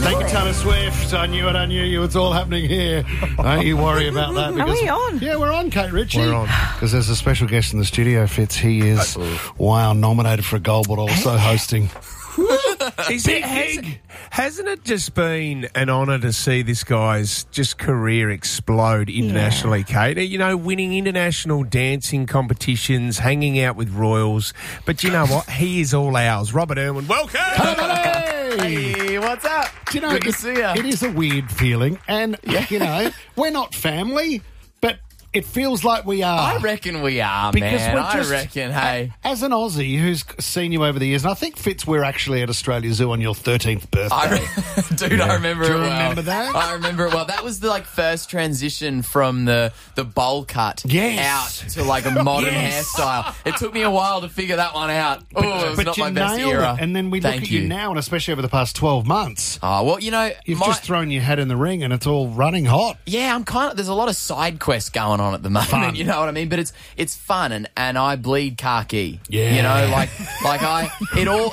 Thank you, Taylor Swift. I knew you. It's all happening here. Don't you worry about that. Are we on? Yeah, we're on, Kate Ritchie. We're on. Because there's a special guest in the studio, Fitz. He is, nominated for a gold, but also hosting. Hasn't it just been an honour to see this guy's just career explode internationally, Kate? You know, winning international dancing competitions, hanging out with royals. But you know what? He is all ours. Robert Irwin, welcome! Hey, what's up? Do you know, Good to see ya. It is a weird feeling. And, we're not family, but it feels like we are. I reckon we are, Because man. we're just, I reckon, hey. As an Aussie who's seen you over the years, and I think, Fitz, we're actually at Australia Zoo on your 13th birthday. Dude, I remember Do it you well. remember that? I remember it well. That was the first transition from the bowl cut out to a modern hairstyle. It took me a while to figure that one out. It was not my best era. It. And then we look at you now, and especially over the past 12 months. Oh, well, You've just thrown your hat in the ring and it's all running hot. Yeah, I'm there's a lot of side quests going on at the moment. Fun. You know what I mean? But it's fun, and I bleed khaki. Yeah. You know,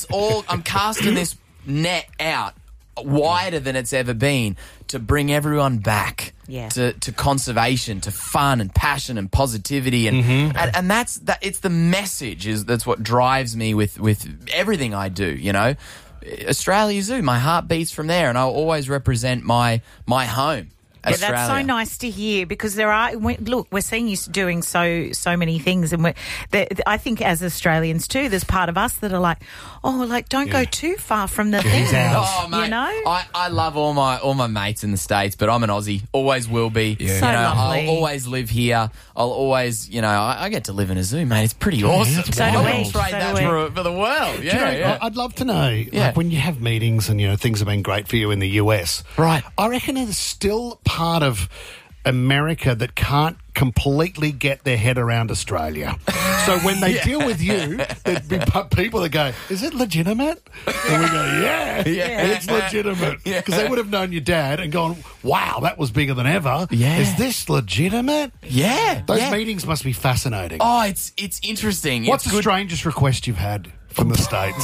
I'm casting this net out wider than it's ever been to bring everyone back to conservation, to fun and passion and positivity, and that's it's the message that's what drives me with everything I do. You know, Australia Zoo, my heart beats from there, and I'll always represent my home. Yeah, that's so nice to hear because we're seeing you doing so many things, and I think as Australians too, there's part of us that are don't go too far from the thing. Oh, mate, you know, I love all my mates in the States, but I'm an Aussie, always will be. Yeah. So lovely. I'll always live here. I'll always, I get to live in a zoo, mate. It's pretty awesome. So do we. I'll trade that for the world. Yeah, I'd love to know, like when you have meetings and things have been great for you in the US, right? I reckon it's still part of America that can't completely get their head around Australia. So when they deal with you, there'd be people that go, is it legitimate? And we go, yeah, it's legitimate. Because they would have known your dad and gone, wow, that was bigger than ever. Yeah. Is this legitimate? Yeah. Those meetings must be fascinating. Oh, it's interesting. What's the strangest request you've had from the States?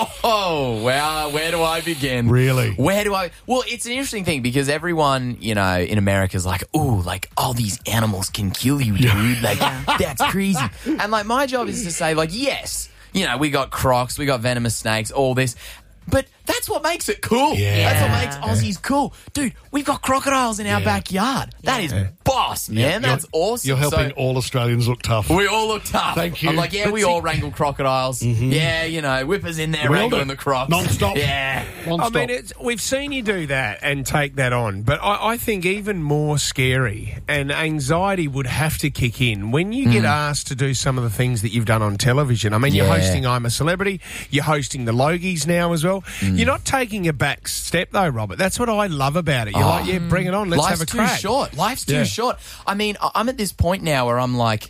Oh, well, where do I begin? Really? Well, it's an interesting thing because everyone, in America is like, ooh, all these animals can kill you, dude. That's crazy. And, my job is to say, yes, we got crocs, we got venomous snakes, all this. But that's what makes it cool. Yeah. That's what makes Aussies cool. Dude, we've got crocodiles in our backyard. That is boss, man. That's awesome. You're helping all Australians look tough. We all look tough. Thank you. I'm like, we all wrangle crocodiles. Mm-hmm. Yeah, Whipper's in there wrangling the crocs. Non-stop. Yeah. Non-stop. I mean, we've seen you do that and take that on, but I think even more scary and anxiety would have to kick in when you get asked to do some of the things that you've done on television. I mean, you're hosting I'm a Celebrity. You're hosting the Logies now as well. You're not taking a back step, though, Robert. That's what I love about it. You're like, bring it on. Let's have a crack. Life's too short. I mean, I'm at this point now where I'm like,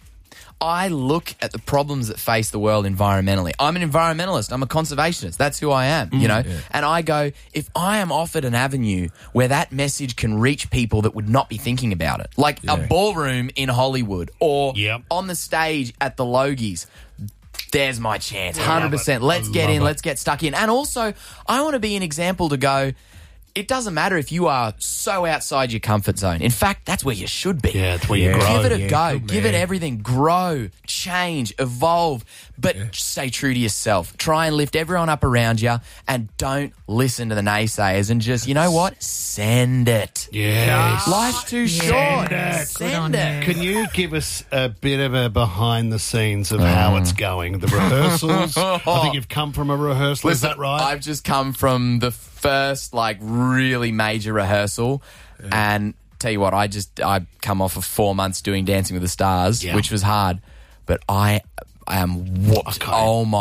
I look at the problems that face the world environmentally. I'm an environmentalist. I'm a conservationist. That's who I am, And I go, if I am offered an avenue where that message can reach people that would not be thinking about it, like a ballroom in Hollywood or on the stage at the Logies, there's my chance, 100%. Let's get in, let's get stuck in. And also, I want to be an example to go, it doesn't matter if you are so outside your comfort zone. In fact, that's where you should be. Yeah, that's where you grow. Give it a go. Give it everything. Grow, change, evolve, but stay true to yourself. Try and lift everyone up around you and don't listen to the naysayers and just, you know what? Send it. Yes. Life's too short. Send it. Can you give us a bit of a behind the scenes of how it's going? The rehearsals? I think you've come from a rehearsal. Is that right? I've just come from the first really major rehearsal and tell you what, I come off of 4 months doing Dancing with the Stars, which was hard, but I am whooped. Oh my